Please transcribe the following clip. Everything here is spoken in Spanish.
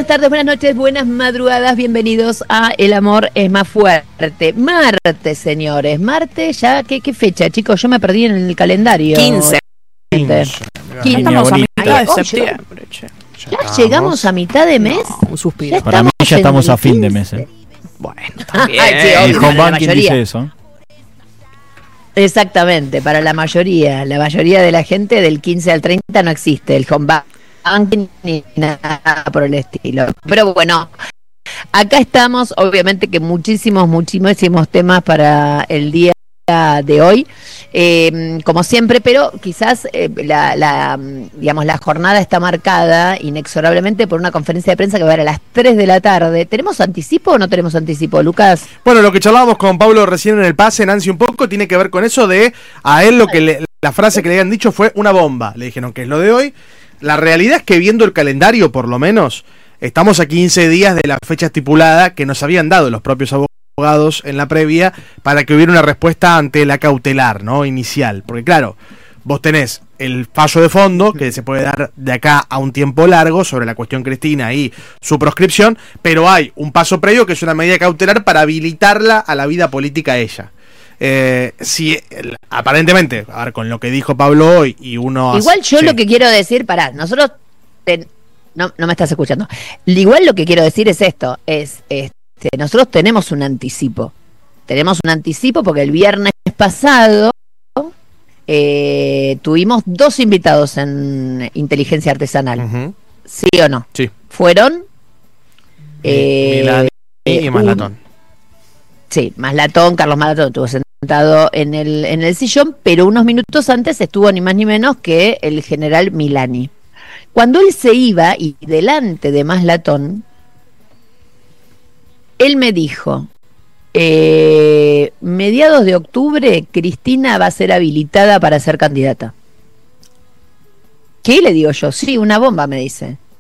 Buenas tardes, buenas noches, buenas madrugadas, bienvenidos a El Amor es Más Fuerte. Martes, señores, martes ya, ¿qué fecha, chicos? Yo me perdí en el calendario. 15. Estamos a mitad de septiembre, che. ¿Ya llegamos a mitad de mes? No, un suspiro. Para mí ya estamos a fin de mes. Bueno, también. Ay, sí, El obvio, home para la banking mayoría. dice eso. Exactamente, para la mayoría de la gente del 15 al 30 no existe el home banking ni nada por el estilo. Pero bueno, acá estamos, obviamente que muchísimos temas para el día de hoy, como siempre, pero quizás la jornada está marcada inexorablemente por una conferencia de prensa que va a haber a las 3 de la tarde. ¿Tenemos anticipo o no tenemos anticipo, Lucas? Bueno, lo que charlábamos con Pablo recién en el pase, Nancy, un poco, tiene que ver con eso de a él la frase que le habían dicho fue una bomba. Le dijeron que es lo de hoy. La realidad es que viendo el calendario, por lo menos, estamos a 15 días de la fecha estipulada que nos habían dado los propios abogados en la previa para que hubiera una respuesta ante la cautelar, ¿no? Inicial. Porque claro, vos tenés el fallo de fondo que se puede dar de acá a un tiempo largo sobre la cuestión Cristina y su proscripción, pero hay un paso previo que es una medida cautelar para habilitarla a la vida política a ella. Si aparentemente, a ver, con lo que dijo Pablo hoy y uno... Igual yo sí. lo que quiero decir, nosotros... no me estás escuchando. Igual lo que quiero decir es esto, nosotros tenemos un anticipo. Tenemos un anticipo porque el viernes pasado tuvimos 2 invitados en Inteligencia Artesanal. Uh-huh. ¿Sí o no? Sí. Fueron... Milani y Maslatón. Sí, Maslatón, Carlos Maslatón estuvo sentado en el sillón, pero unos minutos antes estuvo ni más ni menos que el general Milani. Cuando él se iba, y delante de Maslatón, él me dijo, mediados de octubre, Cristina va a ser habilitada para ser candidata. ¿Qué? Le digo yo, sí, una bomba, me dice.